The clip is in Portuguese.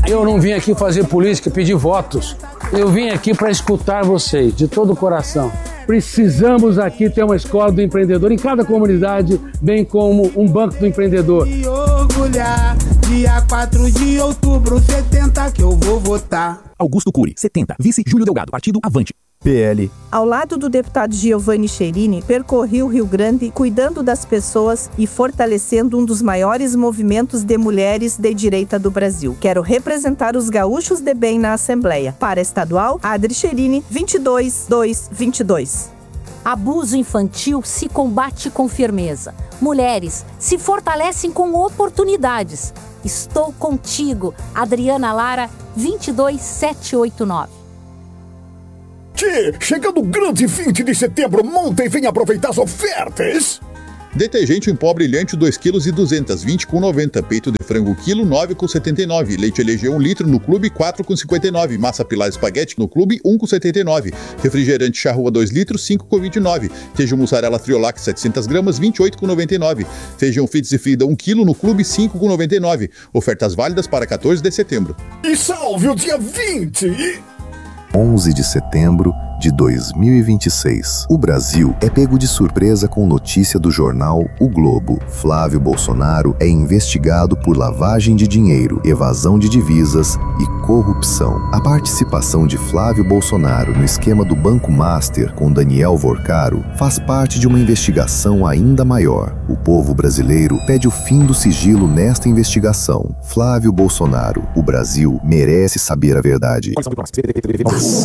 Eu não vim aqui fazer política, pedir votos. Eu vim aqui para escutar vocês, de todo o coração. Precisamos aqui ter uma escola do empreendedor em cada comunidade, bem como um banco do empreendedor. E orgulhar, dia 4 de outubro, 70 que eu vou votar. Augusto Cury, 70. Vice Júlio Delgado, Partido Avante. PL. Ao lado do deputado Giovanni Cherini, percorri o Rio Grande cuidando das pessoas e fortalecendo um dos maiores movimentos de mulheres de direita do Brasil. Quero representar os gaúchos de bem na Assembleia. Para estadual, Adri Cherini, 22-2-22. Abuso infantil se combate com firmeza. Mulheres se fortalecem com oportunidades. Estou contigo, Adriana Lara, 22789. Chegando o grande 20 de setembro, monta e vem aproveitar as ofertas! Detergente em pó brilhante 2,2 kg, 20,90 kg. Peito de frango quilo, 9,79 kg. Leite Legião 1 litro no clube, 4,59 kg. Massa Pilar espaguete no clube, 1,79 kg. Refrigerante Charrua 2 litros, 5,29 kg. Queijo mussarela Friolac 700 gramas, 28,99 kg. Feijão Fitz e Frida 1 kg no clube, 5,99 kg. Ofertas válidas para 14 de setembro. E salve o dia 20! 11 de setembro de 2026. O Brasil é pego de surpresa com notícia do jornal O Globo. Flávio Bolsonaro é investigado por lavagem de dinheiro, evasão de divisas e corrupção. A participação de Flávio Bolsonaro no esquema do Banco Master com Daniel Vorcaro faz parte de uma investigação ainda maior. O povo brasileiro pede o fim do sigilo nesta investigação. Flávio Bolsonaro, o Brasil merece saber a verdade.